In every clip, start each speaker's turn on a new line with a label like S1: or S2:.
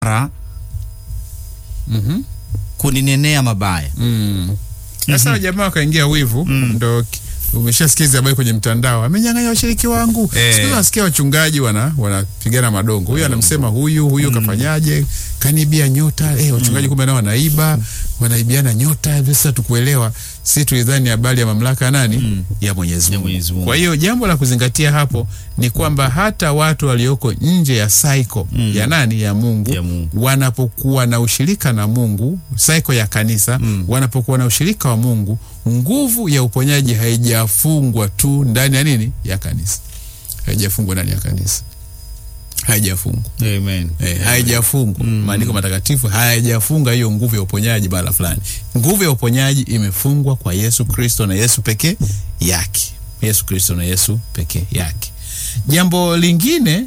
S1: kuninenea mabaya.
S2: Sasa jamaa wakaingia wivu, ndo umeshasikiza habari kwenye mtandao, amenyang'anya washiriki wangu. Siku nasikia wachungaji wanapigana madongo. Huyu anamsema huyu kafanyaje? Kanibia nyota. Wachungaji kumbe nao wanaibiana nyota. Sasa tukuelewa, si tulidhani habari ya mamlaka nani? Ya Mwenyezi Mungu. Kwa hiyo jambo la kuzingatia hapo ni kwamba hata watu walioko nje ya cycle ya nani? Ya Mungu, wanapokuwa na ushirika na Mungu, cycle ya kanisa, wanapokuwa na ushirika wa Mungu, nguvu ya uponyaji haijafungwa tu ndani ya nini? Ya kanisa. Haijafungwa ndani ya kanisa. Haijafungwa.
S1: Amen.
S2: Haijafungwa. Maandiko matakatifu hayajafunga hiyo nguvu ya uponyaji bala fulani. Nguvu ya uponyaji imefungwa kwa Yesu Kristo na Yesu pekee yake. Yesu Kristo na Yesu pekee yake. Jambo lingine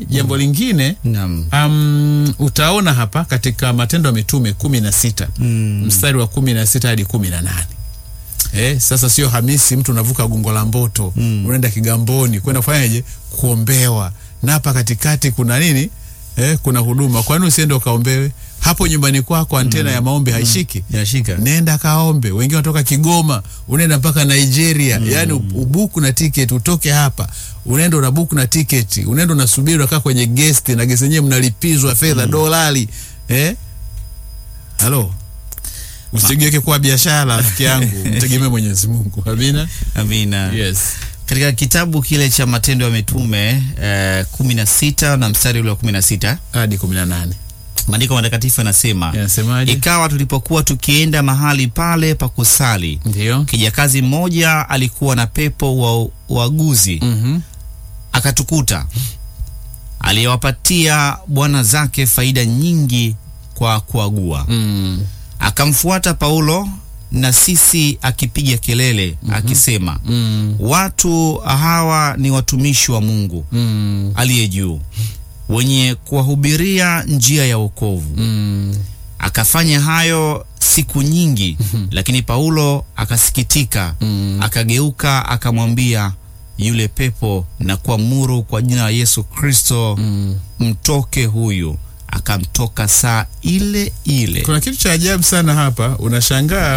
S2: utaona hapa katika Matendo ya Mitume 16 mstari wa 16 hadi 18. Sasa sio Hamisi mtu unavuka Gongo la Mboto, unaenda Kigamboni kwenda kufanyaje? Kuombewa. Na hapa katikati kuna nini? Kuna huduma. Kwa nini usiende ukaombewe? Hapo nyumbani kwako antena ya maombi haishiki?
S1: Inashika.
S2: Nenda kaombe. Wengine wanatoka Kigoma, unaenda mpaka Nigeria. Yaani ubuku na ticket utoke hapa. Unaenda unabuku na ticket. Unaenda unasubiri unakaa kwenye guest na guest yenyewe mnalipizwa fedha dolari. Halo. Usigeuke kwa biashara rafiki yangu. Mtegemee Mwenyezi Mungu. Amina.
S1: Amina.
S2: Yes.
S1: Katika kitabu kile cha Matendo ya Mitume 16 na mstari ule wa 16
S2: hadi 18.
S1: Maandiko matakatifu yanasema, ikawa tulipokuwa tukienda mahali pale pa kusali, kijakazi mmoja alikuwa na pepo wa uaguzi. Akatukuta. Aliwapatia bwana zake faida nyingi kwa kuagua. Akamfuata Paulo na sisi akipiga kelele akisema, watu hawa ni watumishi wa Mungu aliye juu, wenye kuwahubiria njia ya wokovu. Akafanya hayo siku nyingi, lakini Paulo akasikitika, akageuka akamwambia yule pepo na kuamuru kwa jina la Yesu Kristo, mtoke huyu. Akamtoka saa ile ile. Kuna
S2: kitu cha ajabu sana hapa. Unashangaa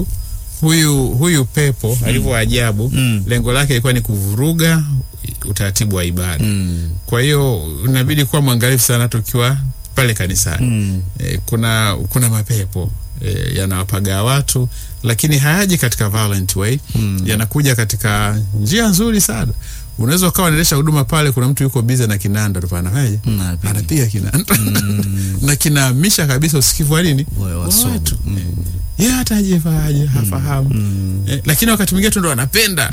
S2: huyu pepo alivyo ajabu. Lengo lake ilikuwa ni kuvuruga utaratibu wa ibada. Kwa hiyo unabidi kuwa mwangalifu sana tukiwa pale kanisani. Kuna mapepo yanawapaga watu, lakini hayaji katika violent way. Yanakuja katika njia nzuri sana. Unaweza ukawa unaendesha huduma pale, kuna mtu yuko busy na kinanda tu pana haje, anapiga kinanda na kinahamisha kabisa usikivu wa nini? Watu. Hata hajifahaje, hafahamu. Lakini wakati mwingine tu ndo wanapenda.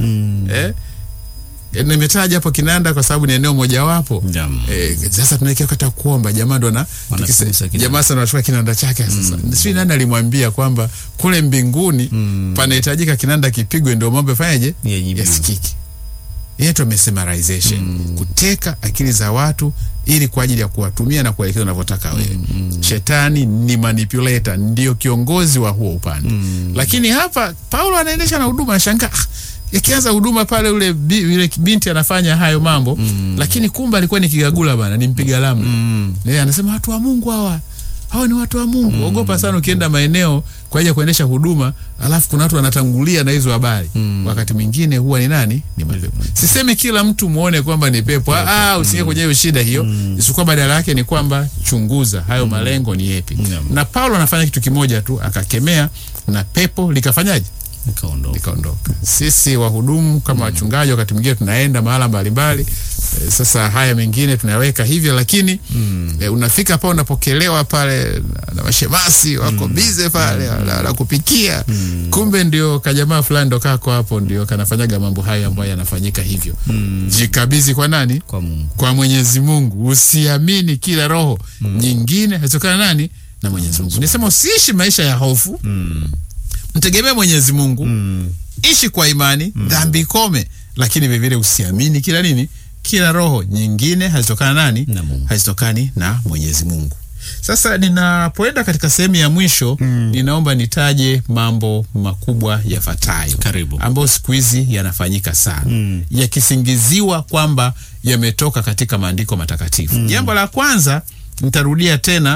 S2: Nimetaja hapo kinanda kwa sababu ni eneo moja wapo. Sasa tunaelekea kata kuomba, jamaa ndo jamaa sana anachukua kinanda chake sasa. Sio nani alimwambia kwamba kule mbinguni panahitajika kinanda kipigwe ndio mambo yafanyaje? Yasikiki. Yetu mesmerization, kuteka akili za watu ili kwa ajili ya kuwatumia na kuelekeza unavyotaka wewe. Shetani ni manipulator, ndio kiongozi wa huo upande. Lakini hapa Paulo anaendesha na huduma, shangaa yakianza huduma pale yule binti anafanya hayo mambo, lakini kumbe alikuwa ni kigagula bana, ni mpiga ramli. Anasema watu wa Mungu hao ni watu wa Mungu. Ogopa sana ukienda maeneo kwa ajili ya kuendesha huduma, alafu kuna watu wanatangulia na hizo habari. Wakati mwingine huwa ni nani? Ni mapepo. Sisemi kila mtu muone kwamba ni pepo. Usiingie kwenye hiyo shida hiyo. Isikuwa badala yake ni kwamba chunguza hayo malengo ni yapi. Na Paulo anafanya kitu kimoja tu, akakemea na pepo likafanyaje? Likaondoka. Sisi wahudumu kama wachungaji wakati mwingine tunaenda mahala mbalimbali. Sasa haya mengine tunayaweka hivyo, lakini unafika pale unapokelewa pale na mashemasi wako busy pale la kupikia. Kumbe ndio kajamaa fulani ndo kako hapo ndio kanafanyaga mambo haya ambayo yanafanyika hivyo. Jikabidhi kwa nani?
S1: Kwa Mungu.
S2: Kwa Mwenyezi Mungu. Usiamini kila roho nyingine hazitokana nani? Na Mwenyezi Mungu. Nisema usiishi maisha ya hofu. Mtegemee Mwenyezi Mungu. Ishi kwa imani, dhambi kome, lakini vile vile usiamini kila nini? Kila roho nyingine hazitokana nani? Hazitokani na Mwenyezi Mungu. Sasa ninapoenda katika sehemu ya mwisho, ninaomba nitaje mambo makubwa yafuatayo.
S1: Karibu.
S2: Ambayo siku hizi yanafanyika sana. Yakisingiziwa kwamba yametoka katika maandiko matakatifu. Jambo la kwanza, nitarudia tena,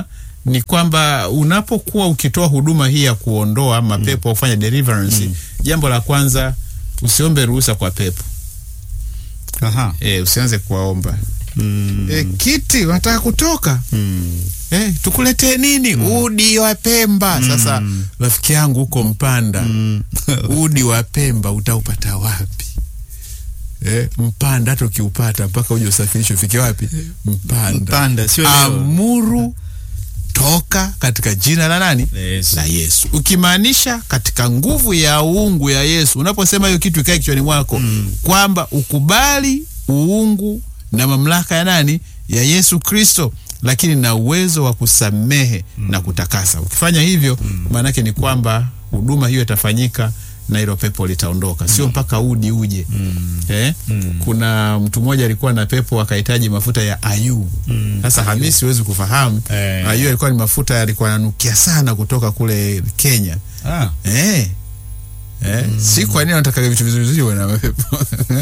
S2: ni kwamba unapokuwa ukitoa huduma hii ya kuondoa mapepo, ufanya deliverance, jambo la kwanza usiombe ruhusa kwa pepo. Usianze kuwaomba. Kiti wataka kutoka. Tukuletee nini? Udi wa Pemba. Sasa rafiki yangu huko Mpanda. Udi wa Pemba utaupata wapi? Mpanda hata ukiupata mpaka uje usafirishe ufike wapi?
S1: Mpanda sio leo.
S2: Amuru toka katika jina la nani? La Yesu. Ukimaanisha katika nguvu ya uungu ya Yesu. Unaposema hiyo kitu ikae kichwani mwako kwamba ukubali uungu na mamlaka ya nani? Ya Yesu Kristo, lakini na uwezo wa kusamehe na kutakasa. Ukifanya hivyo maana yake ni kwamba huduma hiyo itafanyika na hilo pepo litaondoka. Sio mpaka udi uje. Kuna mtu mmoja alikuwa na pepo akahitaji mafuta ya ayu. Sasa Hamisi huwezi kufahamu. Ayu alikuwa ni mafuta yalikuwa yananukia sana kutoka kule Kenya. Si kwa nini anataka vitu vizuri wana mapepo.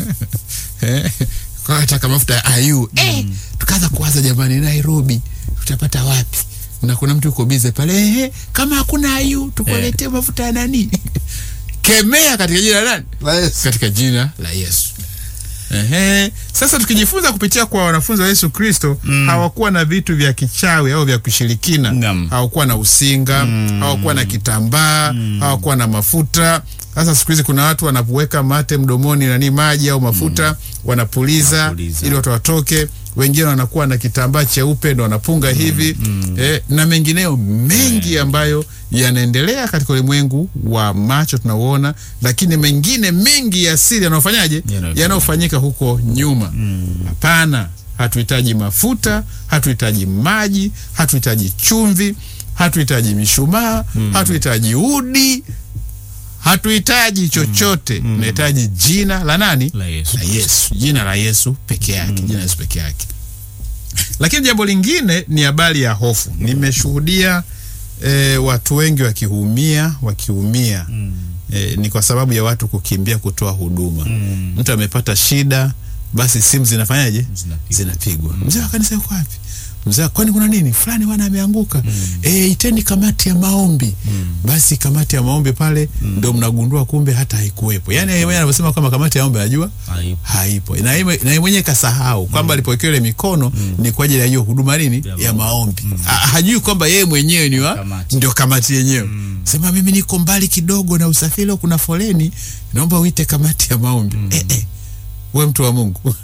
S2: Kwa nataka mafuta ya ayu. Tukaanza kuwaza, jamani, Nairobi tutapata wapi? Na kuna mtu yuko bize pale, kama hakuna ayu tukuletee mafuta ya nani? Kemea katika jina la nani? Katika jina la Yesu. Sasa tukijifunza kupitia kwa wanafunzi wa Yesu Kristo, hawakuwa na vitu vya kichawi au vya kushirikina. Hawakuwa na usinga, hawakuwa na kitambaa, hawakuwa na mafuta. Sasa siku hizi kuna watu wanapoweka mate mdomoni na maji au mafuta, wanapuliza ili watu watoke. Wengine wanakuwa na kitambaa cheupe ndo wanapunga hivi. Na mengineo mengi ambayo yanaendelea katika ulimwengu wa macho tunauona, lakini mengine mengi ya siri yanayofanyaje? Yanayofanyika huko nyuma. Hapana, hatuhitaji mafuta, hatuhitaji maji, hatuhitaji chumvi, hatuhitaji mishumaa, hatuhitaji udi, hatuhitaji chochote. Tunahitaji jina la nani? La Yesu. Jina la Yesu peke yake. Jina la Yesu peke yake. Lakini jambo lingine ni habari ya hofu. Nimeshuhudia watu wengi wakiumia. Ni kwa sababu ya watu kukimbia kutoa huduma. Mtu amepata shida, basi simu zinafanyaje? Zinapigwa. Mzee wa kanisa yuko wapi? Mzee, kwani kuna nini? Fulani wana ameanguka. Iteni kamati ya maombi. Basi kamati ya maombi pale ndio mnagundua kumbe hata haikuwepo. Yaani yeye anasema kama kamati ya maombi anajua haipo. Na yeye mwenyewe kasahau kwamba alipowekewa ile mikono ni kwa ajili ya hiyo huduma nini? Ya maombi. Hajui kwamba yeye mwenyewe ni ndio kamati yenyewe. Sema mimi niko mbali kidogo na usafiri, kuna foleni, naomba uite kamati ya maombi. Wewe mtu wa Mungu.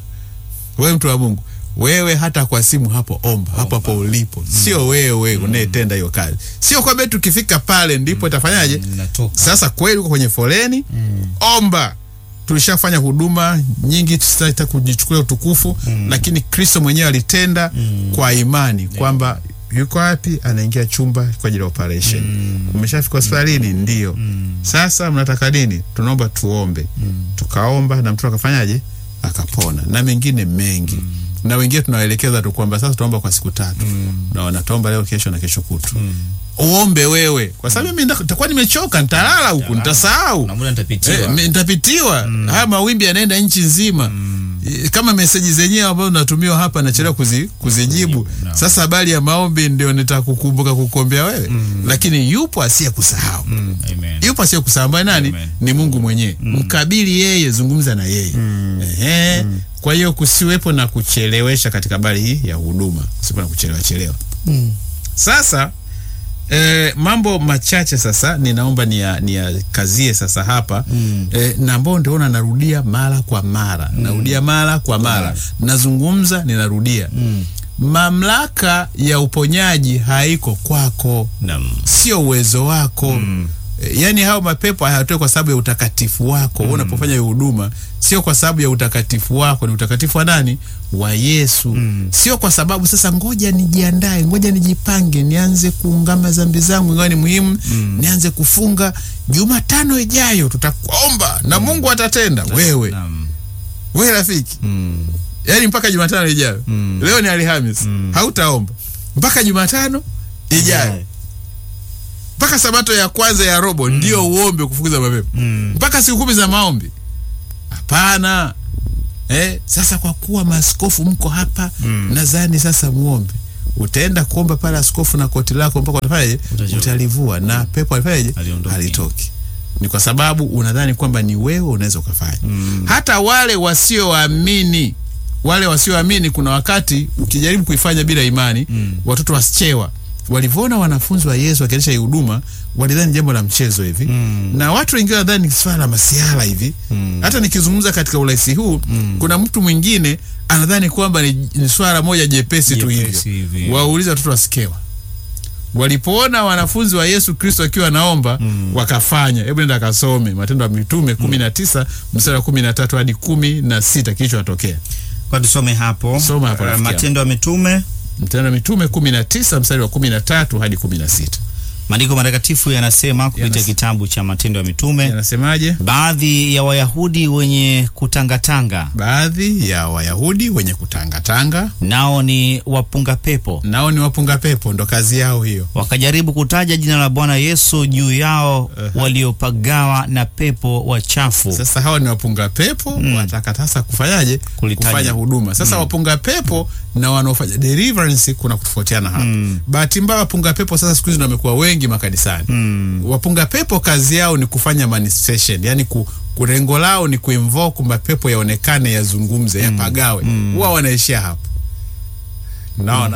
S2: Wewe hata kwa simu hapo omba, hapo ulipo. Sio wewe unayetenda hiyo kazi. Sio kwamba tukifika pale ndipo itafanyaje? Sasa kweli uko kwenye foleni, omba. Tulishafanya huduma nyingi, tusiita kujichukulia utukufu, lakini Kristo mwenyewe alitenda kwa imani kwamba yuko wapi? Anaingia chumba kwa ajili ya operation. Umeshafika hospitalini? Ndio. Sasa mnataka nini? Tunaomba tuombe. Tukaomba na mtu akafanyaje? Akapona. Na mengine mengi. Na wengine tunawaelekeza tu kwamba sasa tuomba kwa siku 3. Na wanataomba leo, kesho na kesho kutu. Uombe wewe. Kwa sababu mimi nitakuwa nimechoka, nitalala huku, nitasahau. Na muda nitapitiwa. Haya mawimbi yanaenda nchi nzima. Kama message zenyewe ambazo natumiwa hapa nachelewa kuzijibu. Sasa habari ya maombi ndio nitakukumbuka kukuombea wewe. Lakini yupo asiyekusahau. Yupo asiyekusahau ambaye nani? Ni Mungu mwenyewe. Mkabili yeye, zungumza na yeye. Kwa hiyo kusiwepo na kuchelewesha katika habari hii ya huduma. Kusiwepo na kuchelewa. Sasa mambo machache sasa ninaomba ni kazie sasa hapa. Na ambao ndio narudia mara kwa mara. Nazungumza, ninarudia. Mamlaka ya uponyaji haiko kwako. Sio uwezo wako. Yaani hao mapepo hayatoi kwa sababu ya utakatifu wako. Unapofanya hiyo huduma sio kwa sababu ya utakatifu wako, ni utakatifu wa nani? Wa Yesu. Sio kwa sababu sasa ngoja nijiandae, ngoja nijipange, nianze kuungama dhambi zangu, ingawa ni muhimu, nianze kufunga Jumatano ijayo tutakuomba na Mungu atatenda. Wewe rafiki. Yaani mpaka Jumatano ijayo. Leo ni Alhamisi. Hautaomba mpaka Jumatano ijayo. Mpaka Sabato ya kwanza ya robo ndio uombe kufukuza mapepo. Mpaka siku 10 za maombi. Hapana. Sasa kwa kuwa maaskofu mko hapa, nadhani sasa muombe. utaenda kuomba pale askofu na koti lako mpaka utafanyaje, utalivua, na pepo alifanyaje, alitoki. Ni kwa sababu unadhani kwamba ni wewe unaweza ukafanya. Hata wale wasioamini, kuna wakati ukijaribu kuifanya bila imani, watoto wasichewa walivyoona wanafunzi wa Yesu wakiendesha huduma, walidhani jambo la mchezo hivi. Na watu wengine wadhani ni swala la masiala hivi. Hata nikizungumza katika ulaisi huu, kuna mtu mwingine anadhani kwamba ni swala moja jepesi tu hivyo. Wauliza watoto wasikewa, walipoona wanafunzi wa Yesu Kristo akiwa naomba, wakafanya. Hebu nenda kasome Matendo ya Mitume 19 mstari wa 13 hadi 16 kilichotokea.
S1: Kwa tusome hapo. Matendo ya Mitume
S2: 19 mstari wa 13 hadi 16.
S1: Maandiko matakatifu yanasema kupitia kitabu cha Matendo ya Mitume.
S2: Yanasemaje?
S1: Baadhi ya Wayahudi wenye kutangatanga. Nao ni wapunga pepo. Ndo kazi yao hiyo. Wakajaribu kutaja jina la Bwana Yesu juu yao waliopagawa na pepo wachafu.
S2: Sasa hawa ni wapunga pepo, wanataka sasa kufanyaje? Kufanya huduma. Sasa wapunga pepo na wanaofanya deliverance kuna kutofautiana hapa. Bahati mbaya wapunga pepo sasa siku hizi ndio wamekuwa wengi makanisani. Wapunga pepo kazi yao ni kufanya manifestation, yani lengo lao ni kuinvoke mapepo yaonekane, yazungumze, yapagawe. Wao wanaishia hapo. Unaona?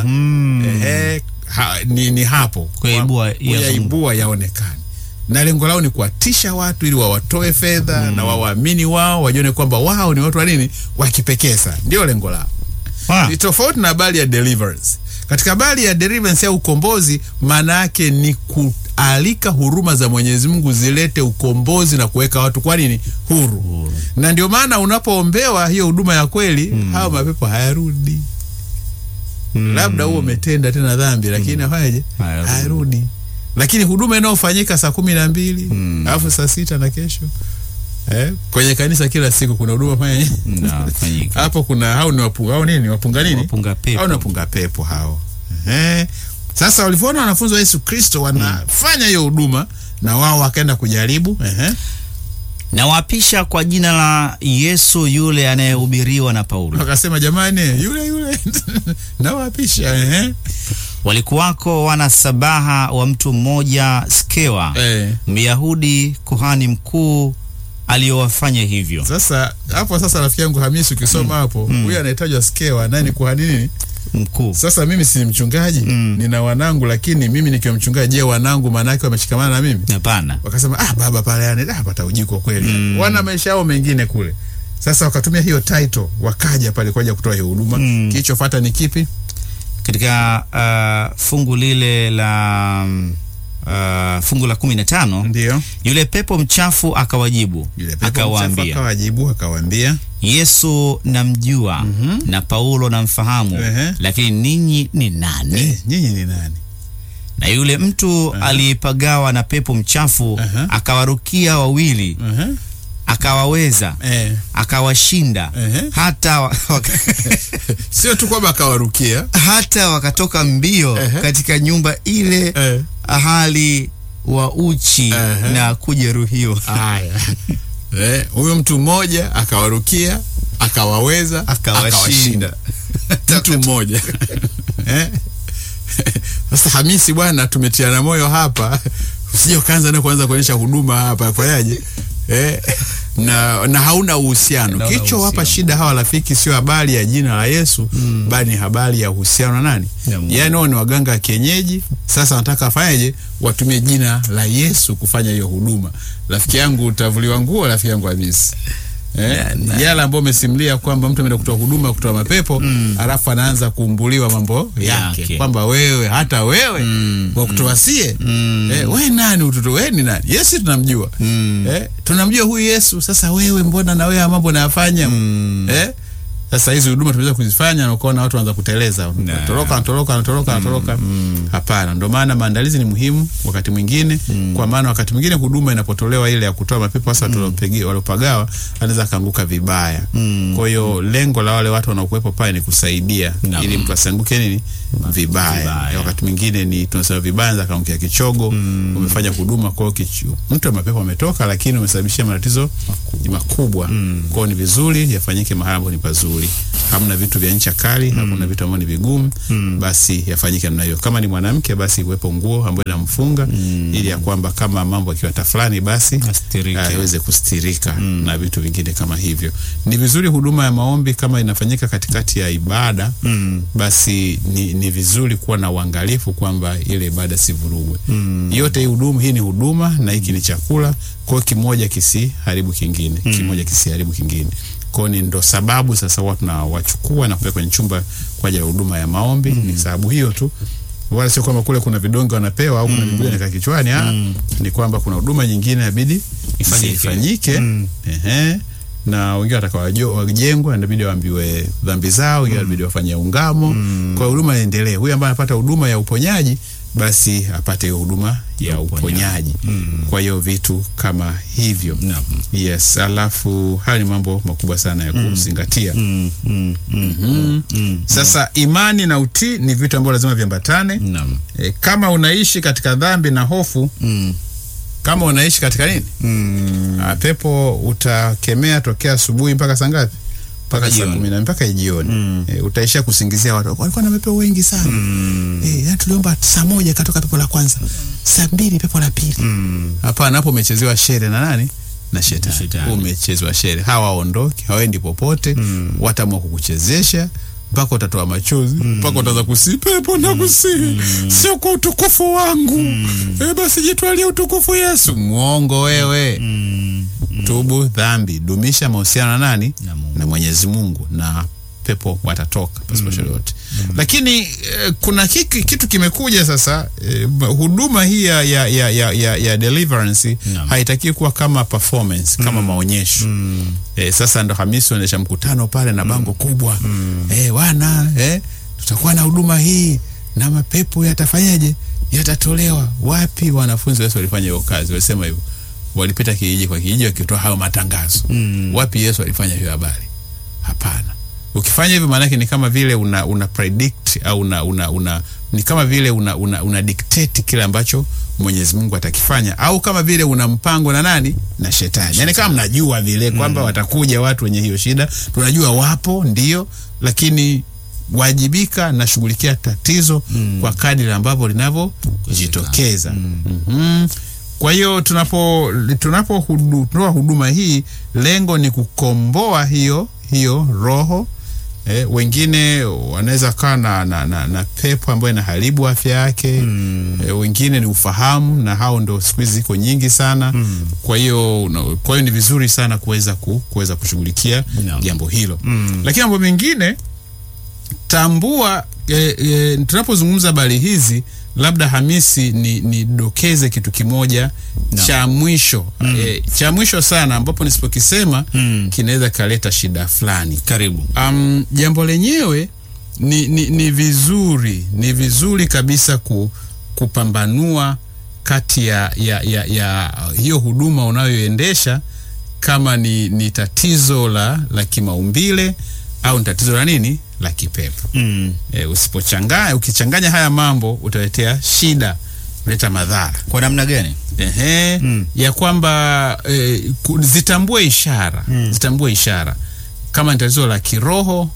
S2: Ni hapo kuyaibua yaonekane. Na lengo lao ni kuwatisha watu ili wawatoe fedha na waamini wao wajione kwamba wao ni watu wa nini, wa kipekee sana. Ndio lengo lao. Ni tofauti na habari ya deliverance. Katika habari ya deliverance au ukombozi, maana yake ni kualika huruma za Mwenyezi Mungu zilete ukombozi na kuweka watu kwa nini, huru. Na ndio maana unapoombewa hiyo huduma ya kweli, hao mapepo hayarudi. Labda huo umetenda tena dhambi, lakini hayarudi. Lakini huduma inayofanyika saa 12 alafu saa 6 na kesho, kwenye kanisa kila siku kuna huduma fanyika. Hapo kuna hao ni wapunga pepo hao. Sasa walipoona wanafunzi wa Yesu Kristo wanafanya hiyo huduma, na wao wakaenda kujaribu.
S1: Na wapisha kwa jina la Yesu yule anayehubiriwa na Paulo.
S2: Wakasema jamani, yule na wapisha.
S1: Walikuwako wana sabaha wa mtu mmoja Skewa, Myahudi kuhani mkuu, aliyowafanya hivyo.
S2: Sasa rafiki yangu Hamisi, ukisoma hapo, huyu anahitajwa Skewa, nani kuhani nini?
S1: Mkuu.
S2: Sasa mimi si mchungaji, nina wanangu, lakini mimi nikiwa mchungaji, je, wanangu manake wameshikamana na mimi?
S1: Hapana.
S2: Wakasema baba pale yani hapata ujiko kweli. Wana maisha yao mengine kule. Sasa wakatumia hiyo title, wakaja pale kwaja kutoa hiyo huduma. Kilichofuata ni kipi?
S1: Katika fungu lile la fungu la 15,
S2: ndio
S1: yule pepo mchafu akawajibu,
S2: akawaambia,
S1: Yesu namjua, na Paulo namfahamu, lakini ninyi ni nani?
S2: Nyinyi ni nani?
S1: Na yule mtu aliyepagawa na pepo mchafu akawarukia wawili, akawaweza, akawashinda, hata
S2: sio tu kwamba akawarukia,
S1: hata wakatoka mbio katika nyumba ile hali wa uchi na kujeruhiwa.
S2: Huyo mtu mmoja akawarukia, akawaweza, akawashinda. Mtu mmoja. Sasa Hamisi bwana, tumetiana moyo hapa. Usije ukaanza na kuanza kuonyesha huduma hapa kwaje? Na hauna uhusiano. Kicho hapa shida hawa rafiki sio habari ya jina la Yesu, bali ni habari ya uhusiano na nani? Yaani wao ni waganga wa kienyeji. Sasa wanataka afanyaje? Watumie jina la Yesu kufanya hiyo huduma. Rafiki yangu utavuliwa nguo, rafiki yangu Hamisi. Yale ambao umesimulia kwamba mtu ameenda kutoa huduma, kutoa mapepo, alafu anaanza kuumbuliwa mambo yake kwamba wewe, hata wewe wa kutoasie, wewe nani? Utoto wewe ni nani? Yesu tunamjua. Tunamjua huyu Yesu. Sasa wewe mbona na wewe mambo nayafanya? Sasa hizi huduma tunaweza kuzifanya na ukaona watu wanaanza kuteleza. Toroka. Hapana, ndio maana maandalizi ni muhimu wakati mwingine, kwa maana wakati mwingine huduma inapotolewa ile ya kutoa mapepo hasa waliopagawa anaweza kaanguka vibaya. Kwa hiyo lengo la wale watu wanaokuepo pale ni kusaidia ili mtu asianguke nini vibaya. Wakati mwingine ni tunasema vibaya za kaangukia kichogo, umefanya huduma kwa mtu wa mapepo ametoka, lakini umesababishia matatizo makubwa. Kwa hiyo ni vizuri yafanyike mahali ambapo ni pazuri. vizuri, hamna vitu vya ncha kali, hakuna vitu ambavyo ni vigumu, basi yafanyike namna hiyo. Kama ni mwanamke, basi iwepo nguo ambayo inamfunga ili ya kwamba kama mambo yakiwa tafulani, basi aweze kustirika na vitu vingine kama hivyo. Ni vizuri huduma ya maombi kama inafanyika katikati ya ibada, basi ni vizuri kuwa na uangalifu kwamba ile ibada sivurugwe. Yote hii huduma, hii ni huduma na hiki ni chakula, kwa kimoja kisiharibu kingine, kimoja kisiharibu kingine. Kwa ni ndo sababu sasa watu na wachukua na kupeleka kwenye chumba kwa ajili ya huduma ya maombi. Ni sababu hiyo tu, wala sio kwamba kule kuna vidonge wanapewa au kuna Biblia inakaa kichwani. Ni kwamba kuna huduma nyingine inabidi ifanyike. Na wengine watakawajengwa inabidi waambiwe dhambi zao, wengine inabidi wafanye ungamo. Kwa huduma iendelee. Huyu ambaye anapata huduma ya uponyaji, basi apate huduma ya uponyaji. Kwa hiyo vitu kama hivyo. Yes, alafu haya ni mambo makubwa sana ya kuzingatia. Sasa imani na utii ni vitu ambavyo lazima viambatane. Kama unaishi katika dhambi na hofu, kama unaishi katika nini? Pepo utakemea tokea asubuhi mpaka saa ngapi? Mpaka saa 10 mpaka jioni. Utaishia kusingizia watu walikuwa na pepo wengi sana. Tuliomba saa 1 katoka pepo la kwanza, saa 2 pepo la pili. Hapana, hapo umechezewa shere na nani? Na shetani. Umechezwa shere. Hawaondoki, hawaendi popote. Wataamua kukuchezesha mpaka utatoa machozi, mpaka utaanza kusi pepo na kusi. Sio kwa utukufu wangu. Basi jitwalie utukufu Yesu. Muongo wewe. Tubu dhambi, dumisha mahusiano na nani? Na Mwenyezi Mungu, na pepo watatoka pasipo yote. Lakini kuna kitu kimekuja sasa. Huduma hii ya deliverance haitaki kuwa kama performance, kama maonyesho. Sasa ndo Hamisi anaendesha mkutano pale na bango kubwa. Wana tutakuwa na huduma hii na mapepo yatafanyaje? Yatatolewa. Wapi wanafunzi Yesu walifanya hiyo kazi? Walisema hivyo. Walipita kijiji kwa kijiji wakitoa hayo matangazo. Wapi Yesu alifanya hiyo habari? Hapana. Ukifanya hivyo maana yake ni kama vile una predict au ni kama vile una dictate kile ambacho Mwenyezi Mungu atakifanya, au kama vile una mpango na nani? Na shetani. Yaani kama mnajua vile kwamba watakuja watu wenye hiyo shida, tunajua wapo ndio, lakini wajibika na shughulikia tatizo kwa kadiri ambavyo linavyojitokeza. Kwa hiyo tunapo huduma hii, lengo ni kukomboa hiyo roho. Wengine wanaweza kaa na pepo ambayo inaharibu afya yake. Wengine ni ufahamu, na hao ndo siku hizi ziko nyingi sana. Kwa hiyo ni vizuri sana kuweza kushughulikia jambo hilo. Lakini mambo mengine, tambua tunapozungumza habari hizi, labda Hamisi ni dokeze kitu kimoja cha mwisho. Cha mwisho sana, ambapo nisipokisema kinaweza kaleta shida fulani. Karibu. Jambo lenyewe ni vizuri kabisa kupambanua kati ya hiyo huduma unayoendesha, kama ni tatizo la kimaumbile au ni tatizo la nini? La kipepo. Ukichanganya haya mambo utaletea shida, uleta madhara.
S1: Kwa namna gani?
S2: Ya kwamba zitambue ishara. Kama ni tatizo la kiroho,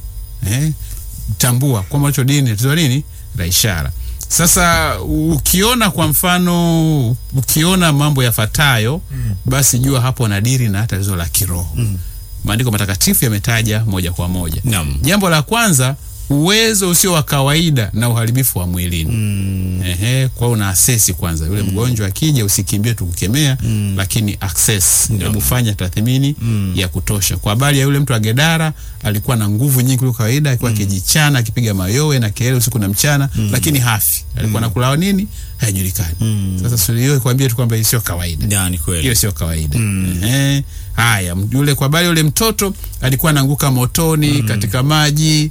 S2: tambua kwamba hicho dini tatizo nini? La ishara. Sasa ukiona kwa mfano, ukiona mambo yafuatayo, basi jua hapo nadiri na tatizo la kiroho. Maandiko matakatifu yametaja moja kwa moja. Jambo la kwanza, uwezo usio wa kawaida na uharibifu wa mwilini. Kwa una assess kwanza. Yule mgonjwa akija, usikimbie tukukemea, lakini access. Hebu fanya tathmini ya kutosha. Kwa habari ya yule mtu wa Gedara, alikuwa na nguvu nyingi kuliko kawaida, alikuwa akijichana, akipiga mayowe na kelele usiku na mchana, lakini hafi. Alikuwa anakula nini? Haijulikani. Sasa sio kwambia tu kwamba hiyo sio kawaida. Ni kweli. Hiyo sio kawaida. Haya, yule kwa habari yule mtoto alikuwa anaanguka motoni katika maji.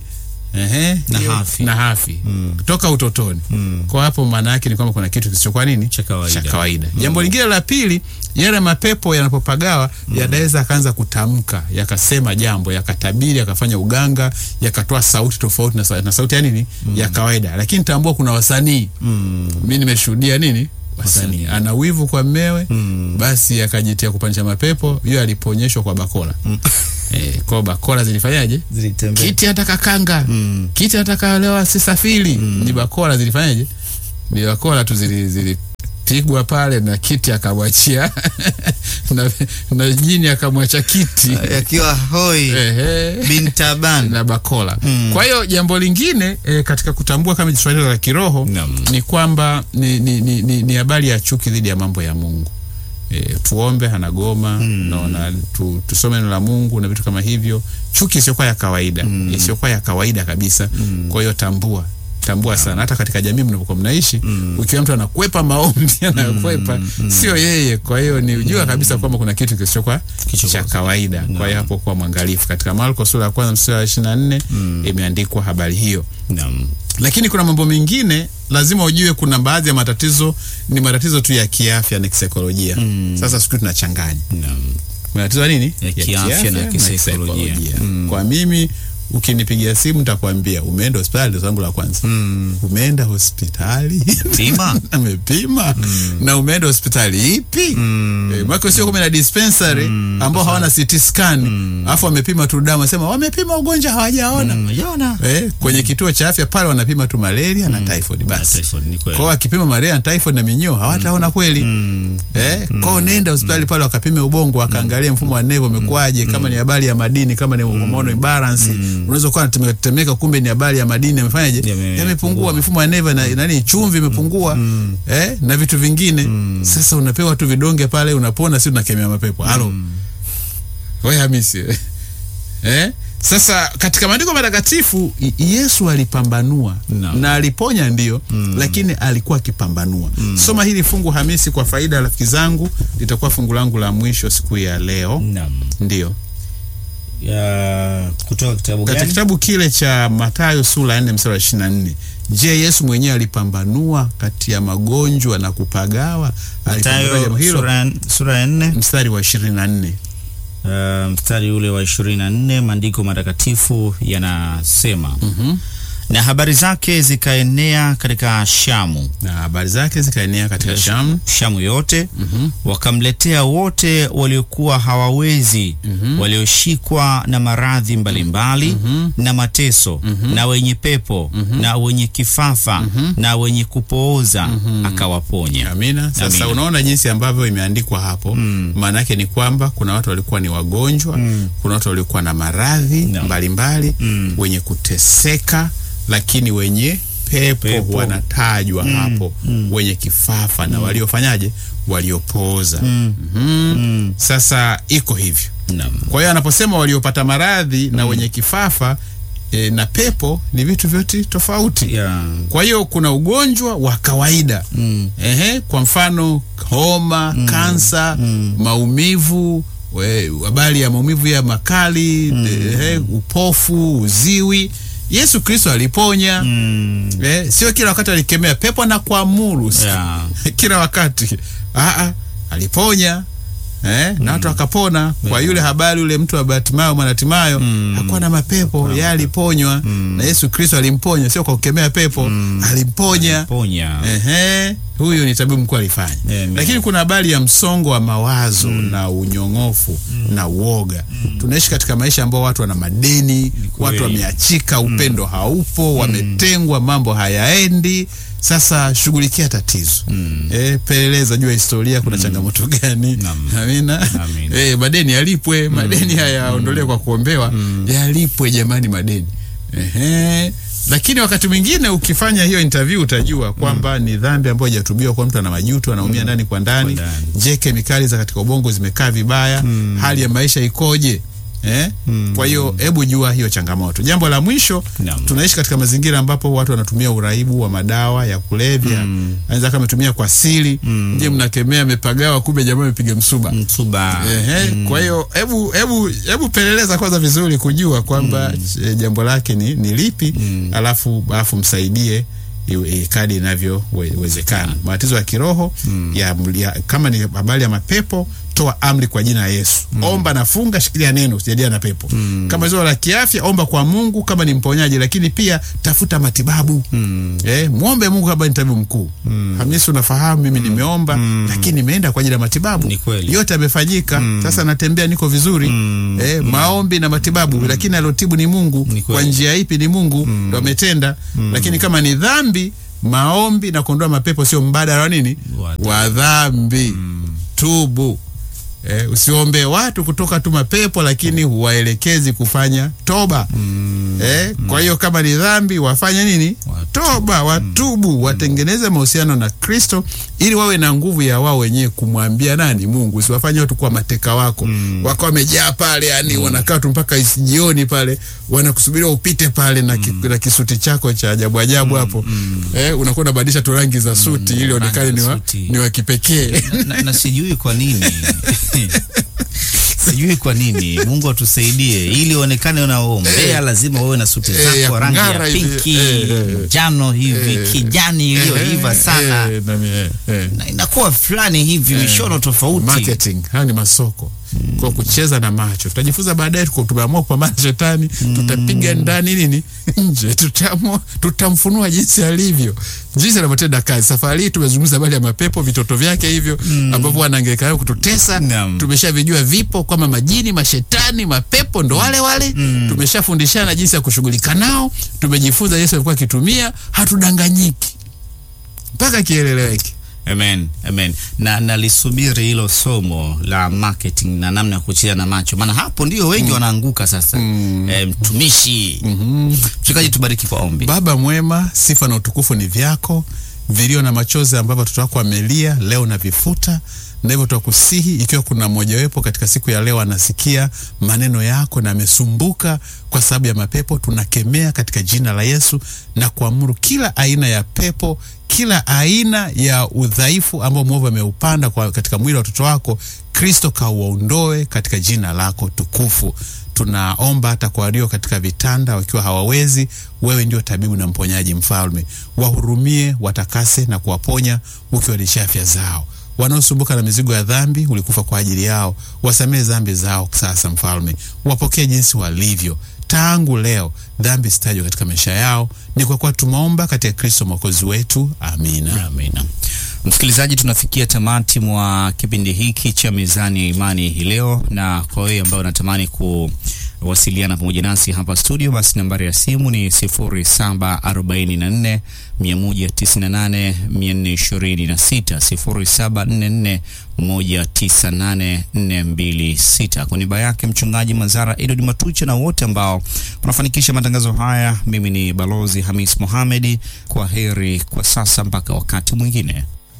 S2: Na hafi kutoka utotoni. Kwa hapo maana yake ni kwamba kuna kitu kisichokuwa nini? Cha kawaida. Jambo lingine la pili, yale mapepo yanapopagawa yanaweza akaanza kutamka, yakasema jambo, yakatabiri, yakafanya uganga, yakatoa sauti tofauti na sauti ya nini? Ya kawaida. Lakini tambua kuna wasanii. Mimi nimeshuhudia nini? Wasanii ana wivu kwa mmewe, basi akajitia kupandisha mapepo. Hiyo aliponyeshwa kwa bakola. Kwa bakora zilifanyaje?
S1: Zilitembea.
S2: Kiti hata kakanga. Kiti hata kalewa sisafiri. Ni bakora zilifanyaje? Ni bakora tu pigwa pale na kiti akamwachia na jini akamwacha kiti
S1: akiwa hoi bintaban
S2: na bakola. Kwa hiyo jambo lingine katika kutambua kama swali la kiroho ni kwamba ni habari ya chuki dhidi ya mambo ya Mungu. Tuombe hanagoma na tusome neno la Mungu na vitu kama hivyo. Chuki isiyokuwa ya kawaida, isiyokuwa ya kawaida kabisa. Kwa hiyo tambua sana hata katika jamii mnapokuwa mnaishi, ukiwa mtu anakwepa maombi anakwepa sio yeye. Kwa hiyo ni ujua kabisa kwamba kuna kitu kisichokuwa cha kawaida. Kwa hiyo hapo kwa mwangalifu. Katika Marko sura ya 1 mstari wa 24 imeandikwa habari hiyo. Lakini kuna mambo mengine lazima ujue. Kuna baadhi ya matatizo ni matatizo tu ya kiafya na kisaikolojia. Sasa siku tunachanganya matatizo nini
S1: ya kiafya na kisaikolojia.
S2: Kwa mimi ukinipigia simu nitakwambia umeenda hospitali, zangu la kwanza. Umeenda hospitali? Pima. Amepima. Na umeenda hospitali ipi? Mwako sio kama na dispensary ambao hawana CT scan. Alafu wamepima tu damu, sema wamepima ugonjwa hawajaona. Kwenye kituo cha afya pale wanapima tu malaria na typhoid basi. Kwa akipima malaria na typhoid na minyoo hawataona kweli. Kwa nenda hospitali pale wakapime ubongo, wakaangalia mfumo wa nevo umekuaje, kama ni habari ya madini, kama ni hormone imbalance. Unaweza kuwa unatetemeka, kumbe ni habari ya madini yamefanyaje, yamepungua, mifumo ya neva na nani, chumvi imepungua, na vitu vingine. Sasa unapewa tu vidonge pale unapona, si unakemea mapepo. Halo wewe Hamisi. Sasa katika maandiko matakatifu Yesu alipambanua na aliponya ndio, lakini alikuwa akipambanua. Soma hili fungu Hamisi kwa faida ya rafiki zangu, litakuwa fungu langu la mwisho siku ya leo. Ndio
S1: kutoka kitabu gani?
S2: Katika kitabu kile cha Mathayo sura 4 mstari wa 24. Je, Yesu mwenyewe alipambanua kati ya magonjwa na kupagawa?
S1: Mathayo sura 4
S2: mstari wa 24.
S1: Mstari ule wa 24, maandiko matakatifu yanasema na habari zake zikaenea katika Shamu. Shamu yote. Wakamletea wote waliokuwa hawawezi, walioshikwa na maradhi mbalimbali na mateso, na wenye pepo, na wenye kifafa, na wenye kupooza, akawaponya.
S2: Amina. Sasa unaona jinsi ambavyo imeandikwa hapo. Maana yake ni kwamba kuna watu walikuwa ni wagonjwa, kuna watu walikuwa na maradhi mbalimbali, wenye kuteseka, lakini wenye pepo wanatajwa hapo, wenye kifafa na waliofanyaje, waliopooza. Sasa iko hivyo. Kwa hiyo anaposema waliopata maradhi na wenye kifafa na pepo ni vitu vyote tofauti. Kwa hiyo kuna ugonjwa wa kawaida. Kwa mfano homa, kansa, maumivu, habari ya maumivu ya makali, upofu, uziwi. Yesu Kristo aliponya. Sio kila wakati alikemea pepo na kuamuru kila wakati. Aliponya. Na watu wakapona. Kwa yule habari yule mtu wa Bartimayo, Mwanatimayo, hakuwa na mapepo, yeye aliponywa. Na Yesu Kristo alimponya, sio kwa kukemea pepo, alimponya. Huyu ni tabibu mkuu alifanya. Lakini kuna habari ya msongo wa mawazo na unyongofu na uoga. Tunaishi katika maisha ambao watu wana madeni, watu wameachika, upendo haupo, wametengwa, mambo hayaendi. Sasa shughulikia tatizo. Peleleza, jua historia, kuna changamoto gani. Amina. Madeni yalipwe, madeni hayaondolewe kwa kuombewa, yalipwe jamani madeni. Lakini wakati mwingine ukifanya hiyo interview utajua kwamba ni dhambi ambayo haijatubiwa, kwa mtu ana majuto, anaumia ndani kwa ndani. Je, kemikali za katika ubongo zimekaa vibaya? Hali ya maisha ikoje? Kwa hiyo hebu jua hiyo changamoto. Jambo la mwisho, tunaishi katika mazingira ambapo watu wanatumia uraibu wa madawa ya kulevya. Anaweza kama tumia kwa siri. Je, mnakemea amepagawa, kumbe jamaa amepiga msuba. Kwa hiyo hebu peleleza kwanza vizuri kujua kwamba jambo lake ni lipi, alafu msaidie kadi inavyowezekana. Matatizo ya kiroho kama ni habari ya mapepo, toa amri kwa jina la Yesu. Omba na funga, shikilia neno, usijadiliane na pepo. Kama zao la kiafya, omba kwa Mungu kama ni mponyaji, lakini pia tafuta matibabu. Muombe Mungu kama ni tabibu mkuu. Hamisi, unafahamu mimi nimeomba, lakini nimeenda kwa ajili ya matibabu. Yote yamefanyika. Sasa natembea, niko vizuri. Maombi na matibabu, lakini alotibu ni Mungu. Kwa njia ipi? Ni Mungu ndo ametenda. Lakini kama ni dhambi, maombi na kuondoa mapepo sio mbadala wa nini? Wa dhambi. Tubu. Usiombe watu kutoka tu mapepo, lakini huwaelekezi kufanya toba. Kwa hiyo kama ni dhambi, wafanye nini? Toba, watubu, watengeneze mahusiano na Kristo ili wawe na nguvu ya wao wenyewe kumwambia nani? Mungu. Usiwafanye watu kuwa mateka wako. Wako wamejaa pale, yani wanakaa tu mpaka jioni pale, wanakusubiria upite pale na kisuti chako cha ajabu ajabu hapo. Unakuwa unabadilisha tu rangi za suti ili onekane ni wa kipekee.
S1: Na sijui kwa nini. Sijui kwa nini. Mungu atusaidie ili onekane unaombea, lazima wewe na suti zako rangi ya pinki, njano hivi, kijani iliyoiva sana. Na inakuwa fulani hivi mishono tofauti.
S2: Marketing, haya ni masoko. Kwa kucheza na macho. Tutajifunza baadaye, tumeamua kupambana na shetani, tutapiga ndani nini? Nje. Tutamfunua jinsi alivyo. Jinsi anavyotenda kazi. Safari hii tumezungumza habari ya mapepo, vitoto vyake hivyo ambavyo wanaangaika kututesa. Tumeshavijua vipo kama majini, mashetani, mapepo ndo wale. Tumeshafundishana jinsi ya kushughulika nao. Tumejifunza Yesu alikuwa akitumia, hatudanganyiki. Mpaka kieleweke.
S1: Amen, amen. Na nalisubiri hilo somo la marketing na namna ya kucheza na macho. Maana hapo ndio wengi wanaanguka sasa. Mtumishi. Mchungaji, tubariki kwa ombi.
S2: Baba mwema, sifa na utukufu ni vyako. Vilio na machozi ambavyo watoto wako wamelia leo na vifuta. Na hivyo tunakusihi, ikiwa kuna mmoja wepo katika siku ya leo anasikia maneno yako na amesumbuka kwa sababu ya mapepo, tunakemea katika jina la Yesu na kuamuru kila aina ya pepo, kila aina ya udhaifu ambao mwovu ameupanda katika mwili wa watoto wako, Kristo kauondoe katika jina lako tukufu. Tunaomba hata kwa walio katika vitanda wakiwa hawawezi, wewe ndio tabibu na mponyaji Mfalme. Wahurumie, watakase na kuwaponya ukiwalisha afya zao. Wanaosumbuka na mizigo ya dhambi, ulikufa kwa ajili yao. Wasamehe dhambi zao sasa Mfalme. Wapokee jinsi walivyo. Tangu leo dhambi sitajwe katika maisha yao. Ni kwa kuwa tumeomba katika Kristo Mwokozi wetu. Amina.
S1: Amina. Msikilizaji, tunafikia tamati mwa kipindi hiki cha Mizani ya Imani hii leo, na kwa wewe ambao unatamani kuwasiliana pamoja nasi hapa studio, basi nambari ya simu ni 0744 198 426, 0744 198 426. Kwa niaba yake Mchungaji Mazara Edward Matucha na wote ambao wanafanikisha matangazo haya, mimi ni Balozi Hamis Mohamed. Kwa heri kwa sasa mpaka wakati mwingine.